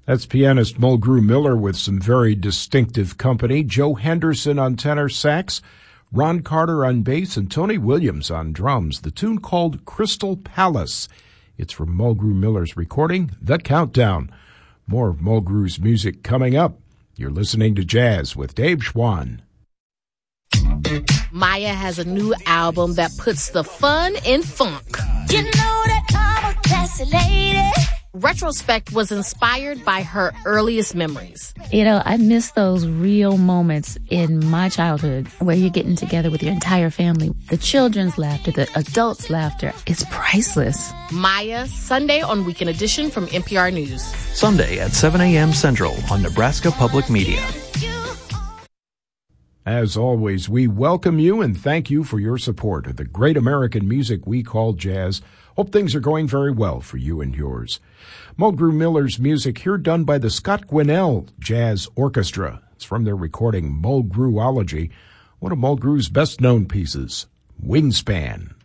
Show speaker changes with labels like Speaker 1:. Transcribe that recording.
Speaker 1: That's pianist Mulgrew Miller with some very distinctive company. Joe Henderson on tenor sax, Ron Carter on bass, and Tony Williams on drums. The tune called Crystal Palace. It's from Mulgrew Miller's recording, The Countdown. More of Mulgrew's music coming up. You're listening to Jazz with Dave Schwann.
Speaker 2: Maya has a new album that puts the fun in funk.
Speaker 3: You know that I'm a classy lady.
Speaker 2: Retrospect was inspired by her earliest memories.
Speaker 4: You know, I miss those real moments in my childhood where you're getting together with your entire family. The children's laughter, the adults' laughter, it's priceless.
Speaker 2: Maya, Sunday on Weekend Edition from NPR News.
Speaker 5: Sunday at 7 a.m. Central on Nebraska Public Media.
Speaker 1: As always, we welcome you and thank you for your support of the great American music we call jazz. Hope things are going very well for you and yours. Mulgrew Miller's music here done by the Scott Gwinnell Jazz Orchestra. It's from their recording Mulgrewology, one of Mulgrew's best-known pieces, Wingspan.